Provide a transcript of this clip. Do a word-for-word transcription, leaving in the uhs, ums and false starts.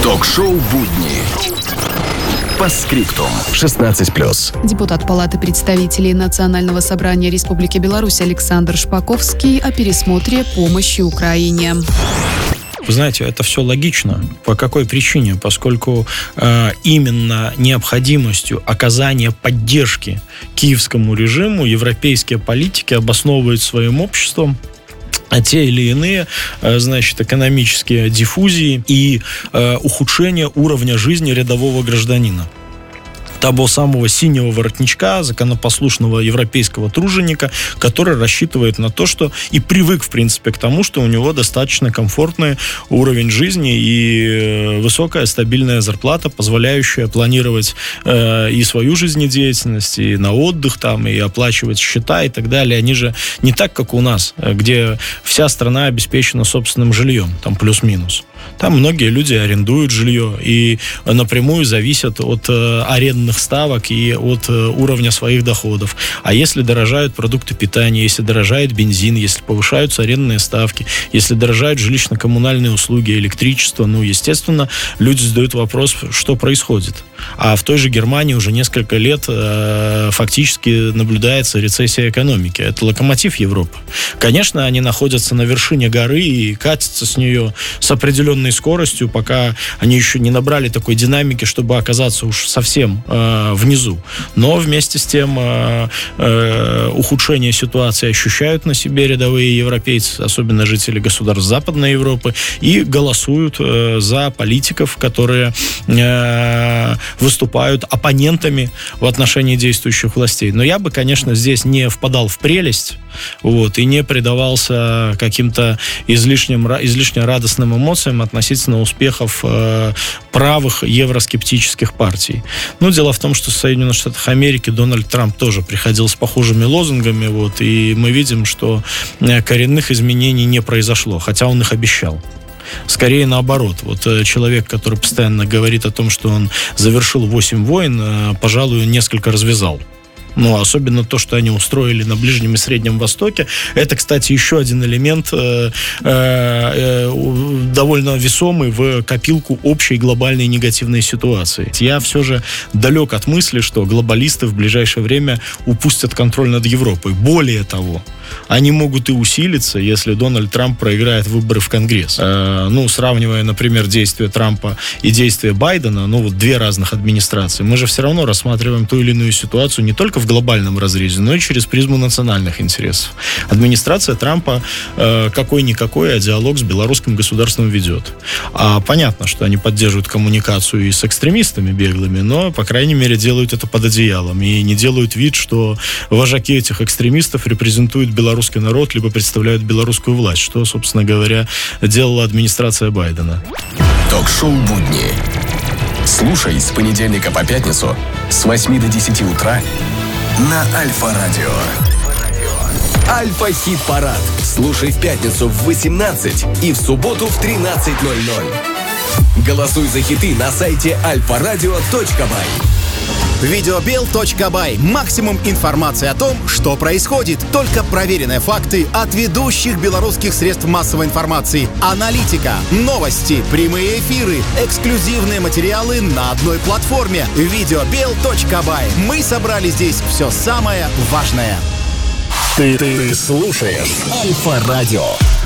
Ток-шоу «Будни». По скриптум. шестнадцать плюс. Депутат Палаты представителей Национального собрания Республики Беларусь Александр Шпаковский о пересмотре помощи Украине. Вы знаете, это все логично. По какой причине? Поскольку э, именно необходимостью оказания поддержки киевскому режиму европейские политики обосновывают своим обществом а те или иные, значит, экономические диффузии и э, ухудшение уровня жизни рядового гражданина. Того самого синего воротничка, законопослушного европейского труженика, который рассчитывает на то, что и привык, в принципе, к тому, что у него достаточно комфортный уровень жизни и высокая стабильная зарплата, позволяющая планировать э, и свою жизнедеятельность, и на отдых там, и оплачивать счета и так далее. Они же не так, как у нас, где вся страна обеспечена собственным жильем, там плюс-минус. Там многие люди арендуют жилье и напрямую зависят от э, арендных ставок и от э, уровня своих доходов. А если дорожают продукты питания, если дорожает бензин, если повышаются арендные ставки, если дорожают жилищно-коммунальные услуги, электричество, ну, естественно, люди задают вопрос, что происходит. А в той же Германии уже несколько лет э, фактически наблюдается рецессия экономики. Это локомотив Европы. Конечно, они находятся на вершине горы и катятся с нее с определенной скоростью, пока они еще не набрали такой динамики, чтобы оказаться уж совсем э, внизу. Но вместе с тем э, э, ухудшение ситуации ощущают на себе рядовые европейцы, особенно жители государств Западной Европы, и голосуют э, за политиков, которые э, выступают оппонентами в отношении действующих властей. Но я бы, конечно, здесь не впадал в прелесть, вот, и не предавался каким-то излишним, излишне радостным эмоциям относительно успехов э, правых евроскептических партий. Ну, дело в том, что в Соединенных Штатах Америки Дональд Трамп тоже приходил с похожими лозунгами, вот, и мы видим, что коренных изменений не произошло, хотя он их обещал. Скорее наоборот. Вот человек, который постоянно говорит о том, что он завершил восемь войн, пожалуй, несколько развязал. Ну, особенно то, что они устроили на Ближнем и Среднем Востоке. Это, кстати, еще один элемент э, э, довольно весомый в копилку общей глобальной негативной ситуации. Я все же далек от мысли, что глобалисты в ближайшее время упустят контроль над Европой. Более того, они могут и усилиться, если Дональд Трамп проиграет выборы в Конгресс. Э, ну, сравнивая, например, действия Трампа и действия Байдена, ну, вот две разных администрации, мы же все равно рассматриваем ту или иную ситуацию не только в глобальном разрезе, но и через призму национальных интересов. Администрация Трампа э, какой-никакой, а диалог с белорусским государством ведет. А понятно, что они поддерживают коммуникацию и с экстремистами беглыми, но, по крайней мере, делают это под одеялом и не делают вид, что вожаки этих экстремистов репрезентуют белорусский народ, либо представляют белорусскую власть, что, собственно говоря, делала администрация Байдена. Ток-шоу «Будни». Слушай с понедельника по пятницу с восьми до десяти утра на Альфа-радио. Альфа-хит-парад. Слушай в пятницу в восемнадцать и в субботу в тринадцать ноль ноль. Голосуй за хиты на сайте альфа радио точка бай. Видеобел точка бай. Максимум информации о том, что происходит. Только проверенные факты от ведущих белорусских средств массовой информации. Аналитика, новости, прямые эфиры, эксклюзивные материалы на одной платформе. Видеобел точка бай. Мы собрали здесь все самое важное. Ты, ты слушаешь Альфа-радио.